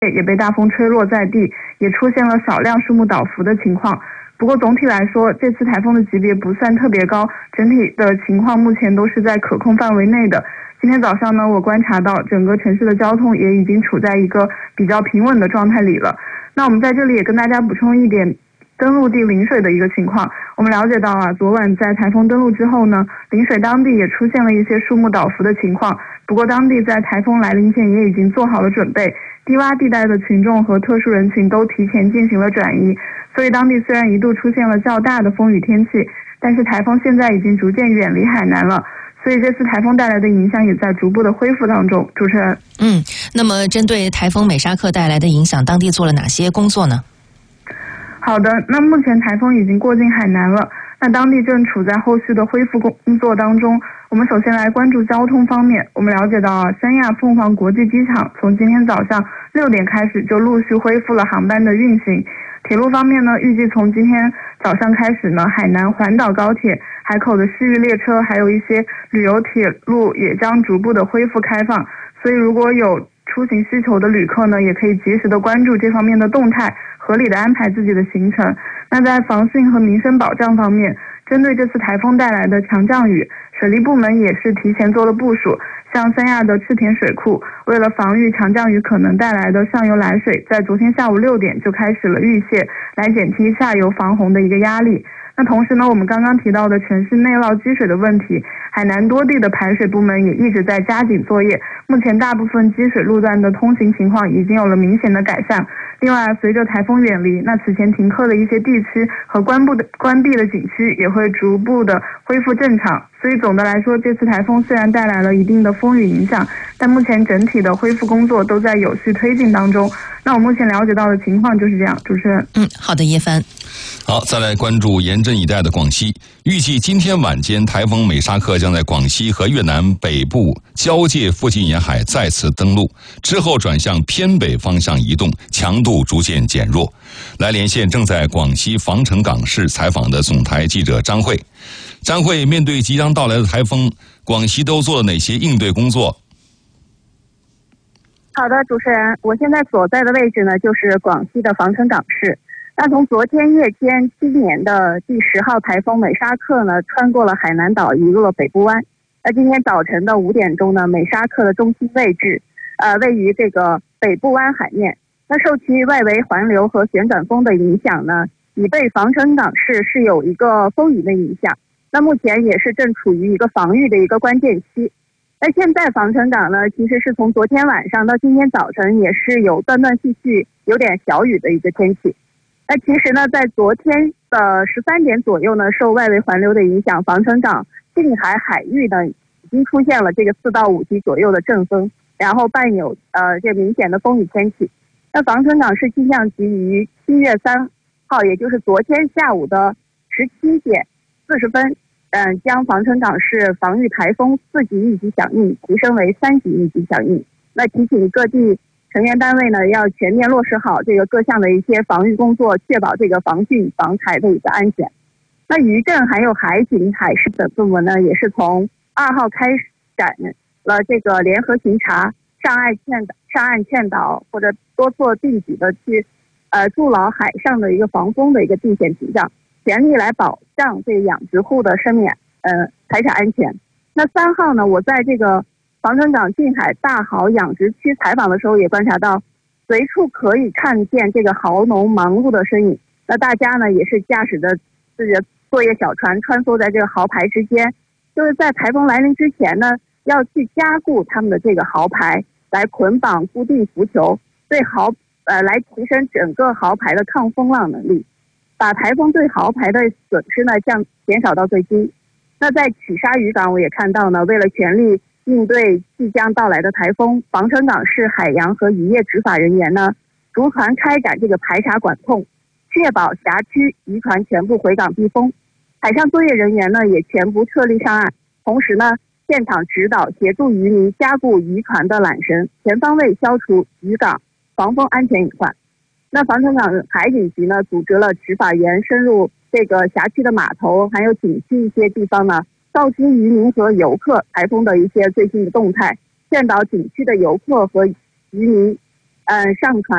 也被大风吹落在地，也出现了少量树木倒伏的情况。不过总体来说，这次台风的级别不算特别高，整体的情况目前都是在可控范围内的。今天早上呢，我观察到整个城市的交通也已经处在一个比较平稳的状态里了。那我们在这里也跟大家补充一点登陆地临水的一个情况。我们了解到啊，昨晚在台风登陆之后呢，临水当地也出现了一些树木倒伏的情况。不过当地在台风来临前也已经做好了准备，低洼地带的群众和特殊人群都提前进行了转移。所以当地虽然一度出现了较大的风雨天气，但是台风现在已经逐渐远离海南了。所以这次台风带来的影响也在逐步的恢复当中。主持人， 那么针对台风美沙克带来的影响，当地做了哪些工作呢？ 好的，那目前台风已经过境海南了，那当地正处在后续的恢复工作当中。我们首先来关注交通方面。我们了解到啊，三亚凤凰国际机场从今天早上6点开始就陆续恢复了航班的运行。铁路方面呢，预计从今天早上开始呢，海南环岛高铁、海口的西域列车，还有一些旅游铁路也将逐步的恢复开放。所以如果有出行需求的旅客呢，也可以及时的关注这方面的动态，合理的安排自己的行程。那在防汛和民生保障方面，针对这次台风带来的强降雨，水利部门也是提前做了部署。像三亚的赤田水库，为了防御强降雨可能带来的上游来水，在昨天下午6点就开始了预泄，来减轻下游防洪的一个压力。那同时呢，我们刚刚提到的城市内涝积水的问题，海南多地的排水部门也一直在加紧作业。目前大部分积水路段的通行情况已经有了明显的改善。另外，随着台风远离，那此前停课的一些地区和关闭的景区也会逐步的恢复正常。所以总的来说，这次台风虽然带来了一定的风雨影响，但目前整体的恢复工作都在有序推进当中。那我目前了解到的情况就是这样。主持人， 好的，叶帆。 好，再来关注严阵以待的广西。预计今天晚间，台风美沙克将在广西和越南北部交界附近沿海再次登陆，之后转向偏北方向移动，强度逐渐减弱。来连线正在广西防城港市采访的总台记者张慧。张慧，面对即将到来的台风，广西都做了哪些应对工作？ 好的，主持人，我现在所在的位置呢，就是广西的防城港市。那从昨天夜间，今年的第10号台风美沙克呢，穿过了海南岛，移入了北部湾。那今天早晨的5点钟呢，美沙克的中心位置，位于这个北部湾海面。那受其外围环流和旋转风的影响呢，已被防城港市是有一个风雨的影响。那目前也是正处于一个防御的一个关键期。那现在防城港呢，其实是从昨天晚上到今天早晨也是有断断续续有点小雨的一个天气。那其实呢，在昨天的13点左右呢，受外围环流的影响，防城港近海海域呢已经出现了这个4到5级左右的阵风，然后伴有这明显的风雨天气。那防城港市气象局于7月3号，也就是昨天下午的17点40分，将防城港市防御台风4级应急响应提升为3级应急响应。那提醒各地成员单位呢，要全面落实好这个各项的一些防御工作，确保这个防汛防台的一个安全。那渔政还有海警、海事等部门呢，也是从2号开展了这个联合巡查、上岸劝导或者多措并举的去筑牢海上的一个防风的一个地线屏障，全力来保障这个养殖户的生命财产安全。那3号呢，我在这个防城港近海大蚝养殖区采访的时候，也观察到随处可以看见这个蚝农忙碌的身影。那大家呢，也是驾驶着自己的作业小船穿梭在这个蚝排之间，就是在台风来临之前呢，要去加固他们的这个蚝排，来捆绑固定浮球，对来提升整个蚝排的抗风浪能力，把台风对蚝排的损失呢减少到最低。那在曲沙渔港，我也看到呢，为了全力应对即将到来的台风，防城港市海洋和渔业执法人员呢，逐船开展这个排查管控，确保辖区渔船全部回港避风。海上作业人员呢，也全部撤离上岸，同时呢，现场指导协助渔民加固渔船的缆绳，全方位消除渔港防风安全隐患。那防城港海警局呢，组织了执法员深入这个辖区的码头还有景区一些地方呢，告知渔民和游客台风的一些最新的动态，劝导景区的游客和渔民上传